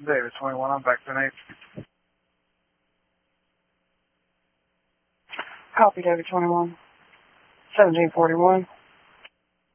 David 21, I'm back to Nate. Copy, David 21. 1741.